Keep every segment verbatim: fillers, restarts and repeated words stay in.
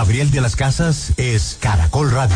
Gabriel de las Casas es Caracol Radio.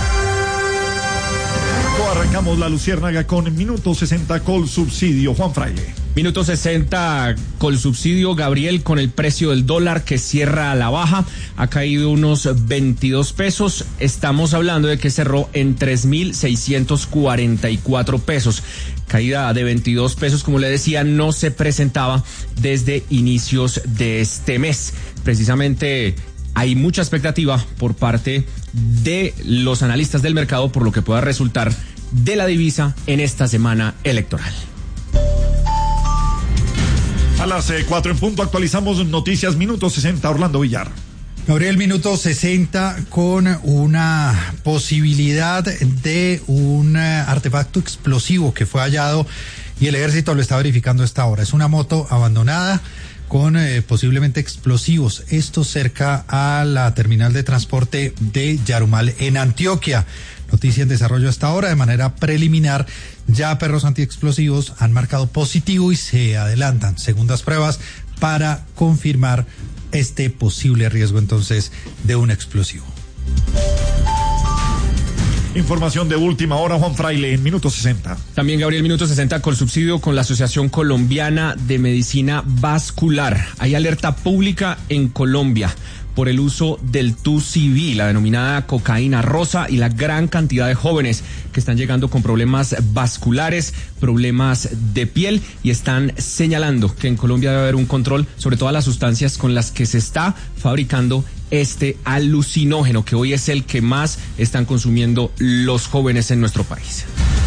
Arrancamos la Luciérnaga con Minuto sesenta Colsubsidio. Juan Fraile. Minuto sesenta Colsubsidio, Gabriel, con el precio del dólar que cierra a la baja, ha caído unos veintidós pesos. Estamos hablando de que cerró en tres mil seiscientos cuarenta y cuatro pesos. Caída de veintidós pesos, como le decía, no se presentaba desde inicios de este mes. Precisamente hay mucha expectativa por parte de los analistas del mercado por lo que pueda resultar de la divisa en esta semana electoral. A las eh, cuatro en punto actualizamos noticias. Minuto sesenta, Orlando Villar. Gabriel, minuto sesenta con una posibilidad de un artefacto explosivo que fue hallado y el ejército lo está verificando a esta hora. Es una moto abandonada con eh, posiblemente explosivos. Esto cerca a la terminal de transporte de Yarumal en Antioquia. Noticia en desarrollo hasta ahora. De manera preliminar, ya perros antiexplosivos han marcado positivo y se adelantan segundas pruebas para confirmar este posible riesgo entonces de un explosivo. Información de última hora, Juan Fraile, en Minuto sesenta. También, Gabriel, Minuto sesenta Colsubsidio con la Asociación Colombiana de Medicina Vascular. Hay alerta pública en Colombia por el uso del TuSiB, la denominada cocaína rosa, y la gran cantidad de jóvenes que están llegando con problemas vasculares, problemas de piel, y están señalando que en Colombia debe haber un control sobre todas las sustancias con las que se está fabricando este alucinógeno, que hoy es el que más están consumiendo los jóvenes en nuestro país.